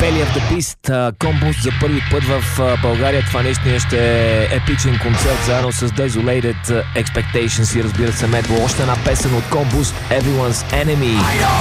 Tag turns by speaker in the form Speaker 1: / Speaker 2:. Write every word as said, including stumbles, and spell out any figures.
Speaker 1: Belly of the Beast, Комбус за първи път в България. Това наистина ще е епичен концерт заедно с Desolated Expectations и разбира се Медво. Още една песен от Комбус, Everyone's Enemy.